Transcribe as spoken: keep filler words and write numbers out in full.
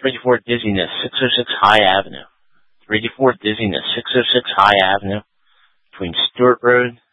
three eighty-four Dizziness, six oh six High Avenue. three eighty-four Dizziness, six oh six High Avenue, between Stewart Road